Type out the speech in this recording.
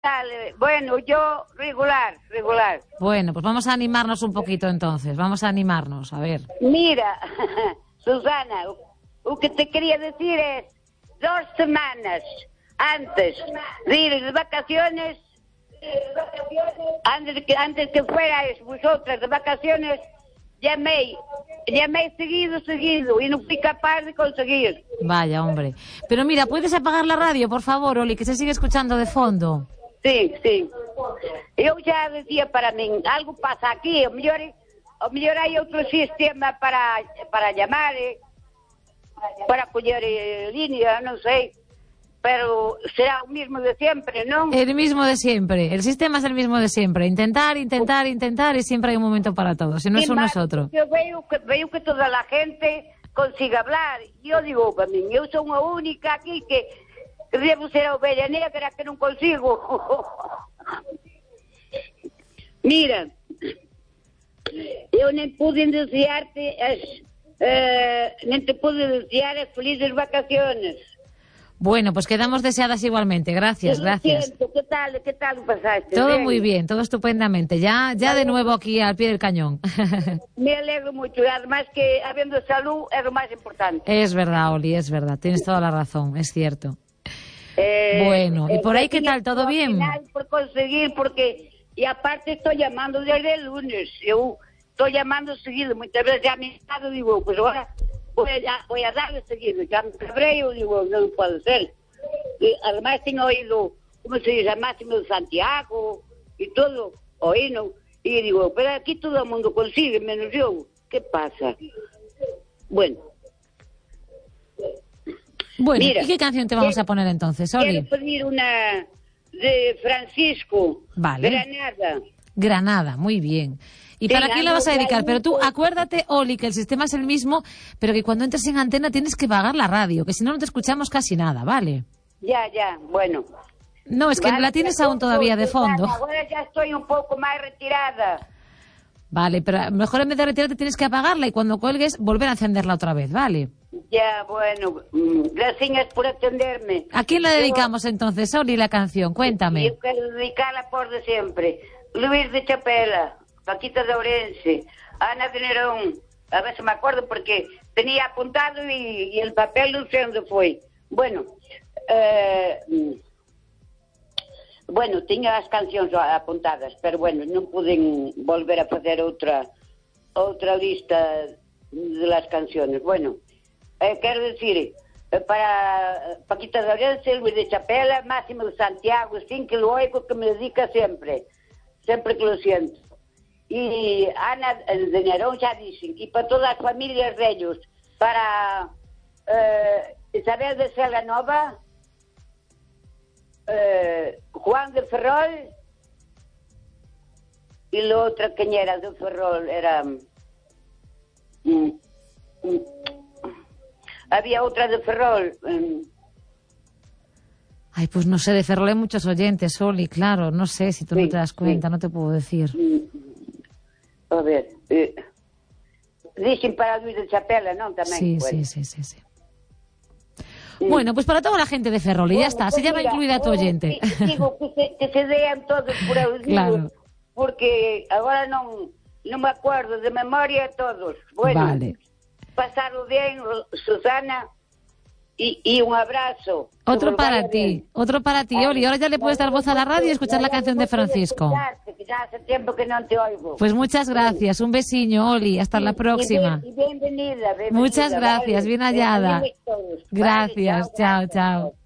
Dale. Bueno, yo regular. Bueno, pues vamos a animarnos un poquito entonces. Vamos a animarnos, a ver. Mira, Susana, o que te quería decir es 2 semanas antes de ir de vacaciones, antes que fuerais vosotras de vacaciones, llamé seguido y no fui capaz de conseguir. Vaya, hombre. Pero mira, ¿puedes apagar la radio, por favor, Oli, que se sigue escuchando de fondo? Sí. Eu já decía para min, algo pasa aquí, o mellor hai outro sistema para llamar, para coller línea, non sei, pero será o mismo de sempre, non? El mismo de siempre, el sistema es el mismo de siempre, intentar y siempre hay un momento para todo, si no es uno es otro. Eu veo que toda a gente consiga hablar, e eu digo para min, eu sou unha única aquí que debo ser a ovelha negra que non consigo. Mira, eu nem pude desearte nem te pude desear as felices vacaciones. Bueno, pues quedamos deseadas igualmente. Gracias. ¿Qué tal pasaste? Todo muy bien, todo estupendamente. Ya de nuevo aquí al pie del cañón. Me alegro mucho. Además que habiendo salud es lo más importante. Es verdad, Oli, es verdad. Tienes toda la razón, es cierto. Bueno, ¿y por ahí qué tal? ¿Todo bien? Por conseguir, porque... Y aparte estoy llamando desde el lunes. Yo estoy llamando seguido. Muchas veces ya me he estado, digo, pues ahora... Voy a darle seguido, ya me quebré, yo digo, no puede ser. Y además tengo oído, ¿cómo se dice? Máximo de Santiago y todo, oído. Y digo, pero aquí todo el mundo consigue, menos yo. ¿Qué pasa? Bueno, mira, ¿y qué canción te vamos a poner entonces, Oli? Quiero pedir una de Francisco, vale. Granada, muy bien. ¿Y para quién la vas a dedicar? Pero tú acuérdate, Oli, que el sistema es el mismo, pero que cuando entres en antena tienes que pagar la radio, que si no, no te escuchamos casi nada, ¿vale? Ya, bueno. No, es que la tienes aún todavía de fondo. Ahora ya estoy un poco más retirada. Vale, pero mejor en vez de retirarte tienes que apagarla y cuando cuelgues volver a encenderla otra vez, ¿vale? Ya, bueno, gracias por atenderme. ¿A quién la dedicamos entonces, Oli, la canción? Cuéntame. Yo quiero dedicarla por de siempre. Luis de Chapela, Paquita de Ourense, Ana de Nerón, a ver si me acuerdo porque tenía apuntado y el papel no sé dónde fue. Bueno, tenía las canciones apuntadas, pero bueno, no pude volver a hacer otra lista de las canciones. Bueno, quiero decir, para Paquita de Ourense, Luis de Chapela, Máximo de Santiago, sin que lo oigo, que me dedica siempre que lo siento. Y Ana de Nerón ya dicen, y para todas las familias de ellos, para Isabel de Celanova, Juan de Ferrol, y la otra que era de Ferrol, era... había otra de Ferrol... Ay, pues no sé, de Ferrol hay muchos oyentes, Oli, claro, no sé, si tú no te das cuenta, no te puedo decir. A ver, dicen para Luis de Chapela, ¿no? También. Sí. Bueno, pues para toda la gente de Ferrol, y ya está, se llama incluida tu oyente. Digo que se vean todos por audio, claro. Porque ahora no me acuerdo de memoria todos. Bueno, vale. Pasarlo bien, Susana. Y un abrazo. Otro para ti, Oli. Ahora ya le puedes dar voz a la radio y escuchar la canción de Francisco. Ya hace tiempo que no te oigo. Pues muchas gracias, un besiño, Oli. Hasta la próxima. Bienvenida. Muchas gracias, bien hallada. Bienvenidos todos. Gracias, Vale, chao.